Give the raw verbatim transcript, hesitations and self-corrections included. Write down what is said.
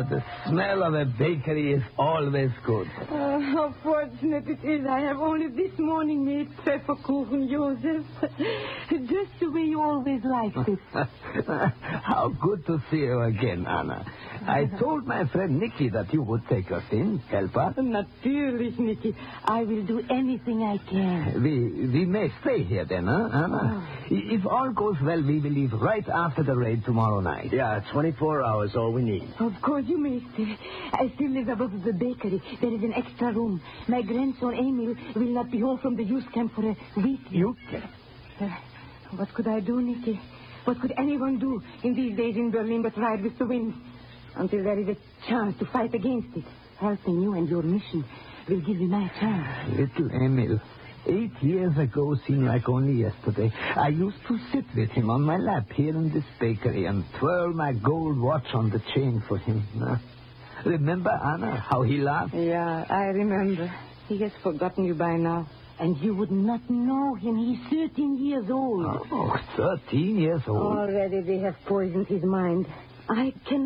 the smell of a bakery is always good. Oh, how fortunate it is I have only this morning made Pfefferkuchen, Joseph. Just the way you always liked it. How good to see you again, Anna. I told my friend Nicky that you would take us in, help us. Natürlich, Nicky. I will do anything I can. We we may stay here then, huh, Anna? Oh. If all goes well, we will leave right after the raid tomorrow night. Yeah, twenty-four hours, all we need. Of course you may stay. I still live above the bakery. There is an extra room. My grandson Emil will not be home from the youth camp for a week. You can. Uh, what could I do, Nicky? What could anyone do in these days in Berlin but ride with the wind? Until there is a chance to fight against it. Helping you and your mission will give me my chance. Little Emil. Eight years ago seemed like only yesterday. I used to sit with him on my lap here in this bakery and twirl my gold watch on the chain for him. Uh, remember, Anna, how he laughed? Yeah, I remember. He has forgotten you by now. And you would not know him. He's thirteen years old. Oh, thirteen years old. Already they have poisoned his mind. I cannot